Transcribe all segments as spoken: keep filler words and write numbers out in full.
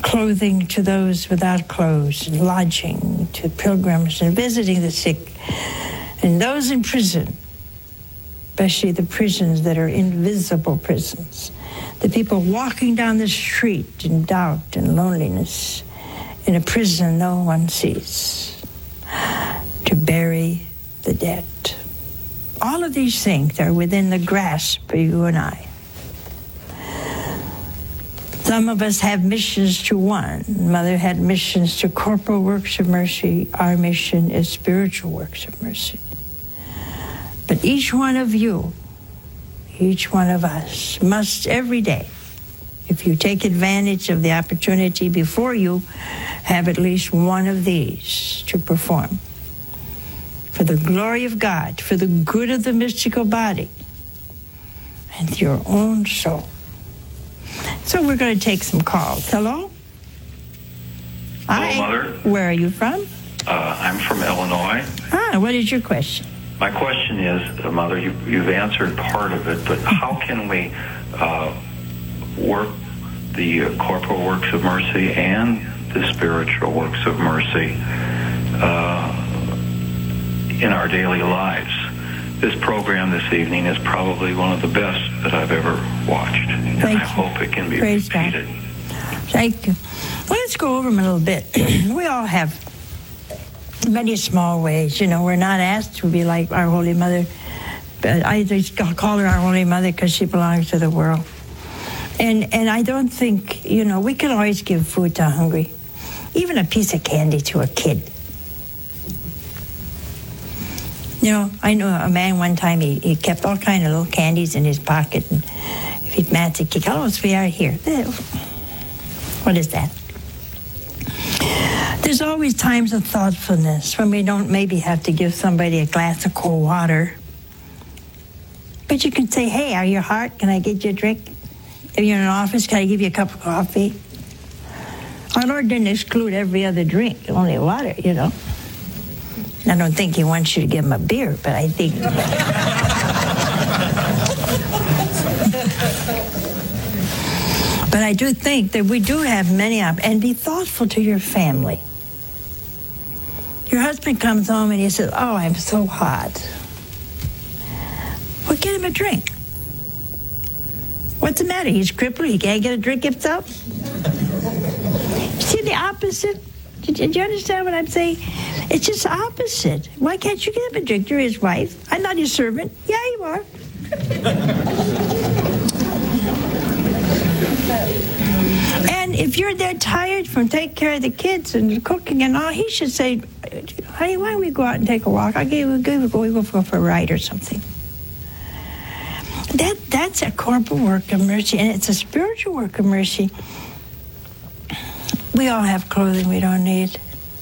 clothing to those without clothes, and lodging to pilgrims, and visiting the sick, and those in prison, especially the prisons that are invisible prisons, the people walking down the street in doubt and loneliness, in a prison no one sees, to bury the dead. All of these things are within the grasp of you and I. Some of us have missions to one. Mother had missions to corporal works of mercy. Our mission is spiritual works of mercy. But each one of you, each one of us, must every day, if you take advantage of the opportunity before you, have at least one of these to perform. For the glory of God, for the good of the mystical body, and your own soul. So we're going to take some calls. Hello? Hello, Hi. Mother. Where are you from? Uh, I'm from Illinois. Ah, what is your question? My question is, uh, Mother, you, you've answered part of it, but how can we uh, work the uh, corporal works of mercy and the spiritual works of mercy uh, in our daily lives? This program this evening is probably one of the best that I've ever watched, and Thank I you. hope it can be Praise repeated. God. Thank you. Well, let's go over them a little bit. We all have many small ways. You know, we're not asked to be like our Holy Mother, but I just call her our Holy Mother because she belongs to the world. And and I don't think, you know, we can always give food to hungry, even a piece of candy to a kid. You know, I know a man one time, he, he kept all kind of little candies in his pocket, and if he'd match a kick, oh, sweetheart, here. What is that? There's always times of thoughtfulness when we don't maybe have to give somebody a glass of cold water. But you can say, hey, are you hot? Can I get you a drink? If you're in an office, can I give you a cup of coffee? Our Lord didn't exclude every other drink, only water, you know. I don't think he wants you to give him a beer, but I think... But I do think that we do have many op- and be thoughtful to your family. Your husband comes home and he says, oh, I'm so hot. Well, get him a drink. What's the matter? He's crippled. He can't get a drink himself? See the opposite? Did you understand what I'm saying? It's just the opposite. Why can't you get him a drink? You're his wife. I'm not his servant. Yeah, you are. And if you're that tired from taking care of the kids and cooking and all, he should say, honey, why don't we go out and take a walk? I'll give you, give you, go, we go for, for a ride or something. That That's a corporal work of mercy, and it's a spiritual work of mercy. We all have clothing we don't need.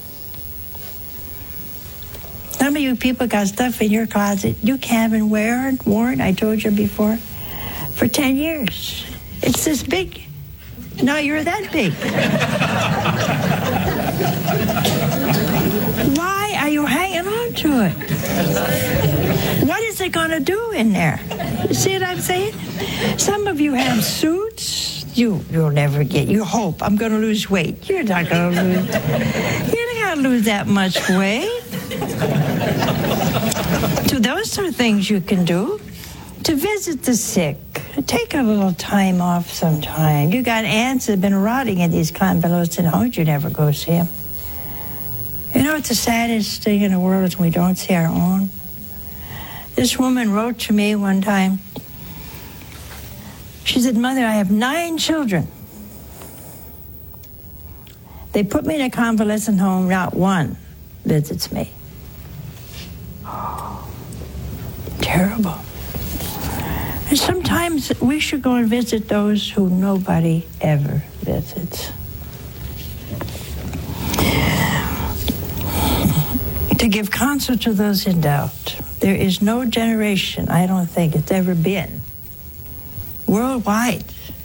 Some of you people got stuff in your closet you haven't worn, worn, I told you before, for ten years. It's this big. Now you're that big. Why are you hanging on to it? What is it going to do in there? You see what I'm saying? Some of you have suits. You, you'll never get, you hope, I'm going to lose weight. You're not going to lose, you're not going to lose that much weight. So those are things you can do. To visit the sick, take a little time off sometime. You got aunts that have been rotting in these convalescent homes, you never go see them. You know what the saddest thing in the world is when we don't see our own? This woman wrote to me one time. She said, Mother, I have nine children. They put me in a convalescent home, not one visits me. Oh, terrible. And sometimes we should go and visit those who nobody ever visits. To give counsel to those in doubt. There is no generation, I don't think it's ever been, worldwide,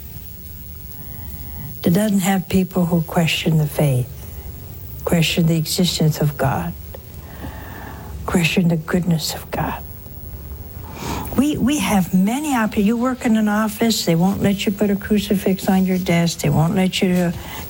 that doesn't have people who question the faith, question the existence of God, question the goodness of God. We we have many options. You work in an office, they won't let you put a crucifix on your desk, they won't let you